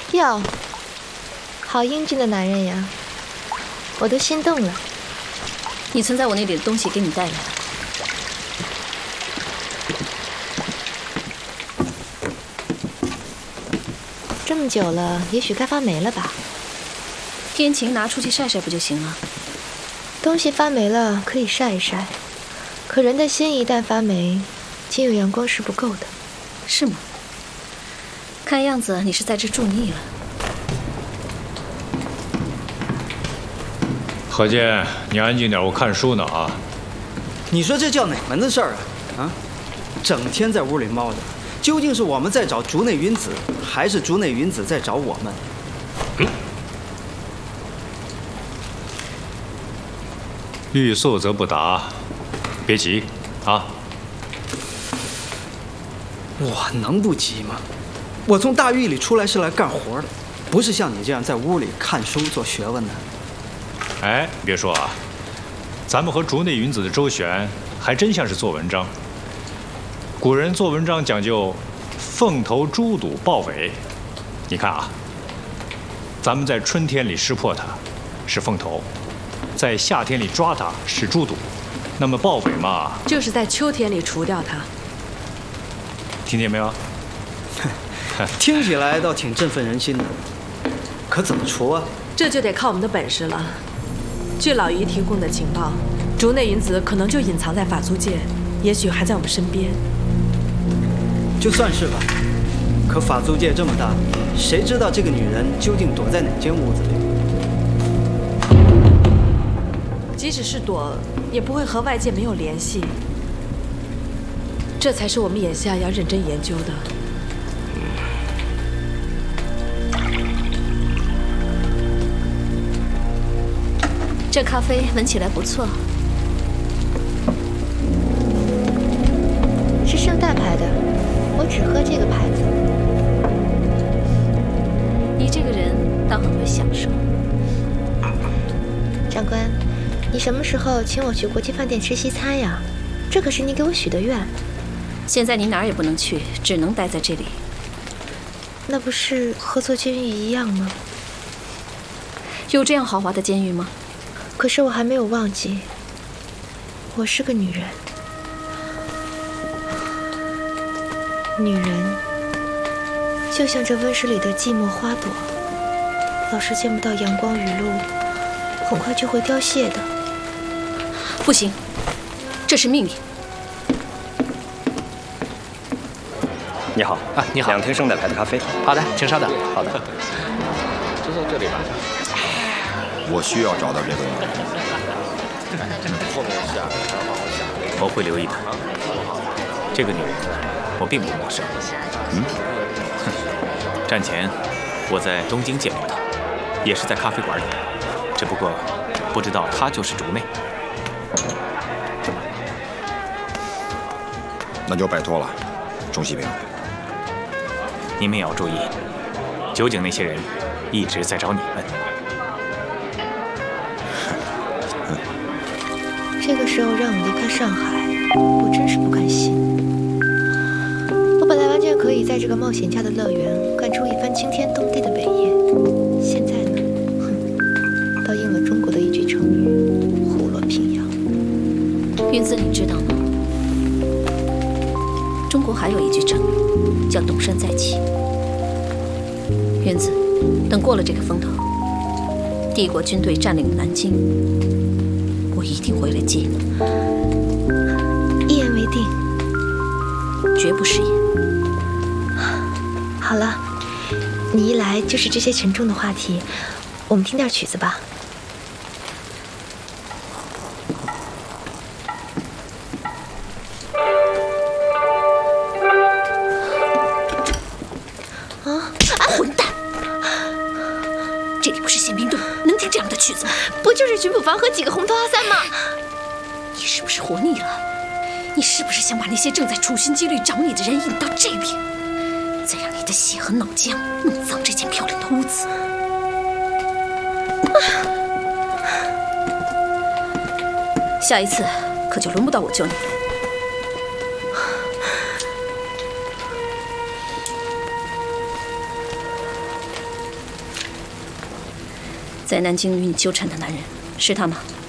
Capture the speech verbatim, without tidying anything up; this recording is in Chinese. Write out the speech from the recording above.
哟，好英俊的男人呀，我都心动了。 你存在我那里的东西给你带来了。 这么久了，也许该发霉了吧？ 天晴拿出去晒晒不就行了？ 东西发霉了可以晒一晒，可人的心一旦发霉，仅有阳光是不够的。 是吗？看样子你是在这住腻了。 何健，你安静点，我看书呢啊！ 你说这叫哪门子事儿啊？啊，整天在屋里猫着，究竟是我们在找竹内云子，还是竹内云子在找我们？ 嗯。欲速则不达，别急啊！ 我能不急吗？我从大狱里出来是来干活的，不是像你这样在屋里看书做学问的。 哎，别说啊，咱们和竹内云子的周旋，还真像是做文章。古人做文章讲究凤头猪肚豹尾，你看啊，咱们在春天里识破它，是凤头；在夏天里抓它，是猪肚。那么豹尾嘛， 就是在秋天里除掉它。 听见没有？ 听起来倒挺振奋人心的，可怎么除啊？ 这就得靠我们的本事了。据老姨提供的情报，竹内云子可能就隐藏在法租界，也许还在我们身边。 就算是吧，可法租界这么大，谁知道这个女人究竟躲在哪间屋子里？ 即使是躲，也不会和外界没有联系。这才是我们眼下要认真研究的。 这咖啡闻起来不错， 是圣诞牌的，我只喝这个牌子。 你这个人倒很会享受。 长官，你什么时候请我去国际饭店吃西餐呀？这可是你给我许的愿。 现在你哪儿也不能去，只能待在这里。 那不是和做监狱一样吗？ 有这样豪华的监狱吗？ 可是我还没有忘记，我是个女人。女人就像这温室里的寂寞花朵，老是见不到阳光雨露，很快就会凋谢的。 不行，这是命令。 你好啊，你好，两瓶圣代牌的咖啡。 好的，请稍等。 好的。 就在这里吧。 我需要找到这个女人。 后面是啊， 我会留意的。这个女人，我并不陌生。嗯，战前我在东京见过她，也是在咖啡馆里，只不过不知道她就是竹内。 那就拜托了，钟西平。 你们也要注意，酒井那些人一直在找你们。 这个时候让我离开上海，我真是不甘心。我本来完全可以在这个冒险家的乐园干出一番惊天动地的伟业，现在呢，哼，倒应了中国的一句成语“虎落平阳”。 云子，你知道吗？中国还有一句成语叫“东山再起”。云子，等过了这个风头，帝国军队占领南京，我一定回来接你。 一言为定， 绝不食言。 好了，你一来就是这些沉重的话题，我们听点曲子吧。啊！ 混蛋！这里不是宪兵队，能听这样的曲子吗？ 不就是巡捕房和几个红头阿三吗？ 你是不是活腻了？你是不是想把那些正在处心积虑找你的人引到这边，再让你的血和脑浆弄脏这间漂亮的屋子？下一次可就轮不到我救你了。 在南京与你纠缠的男人是他吗？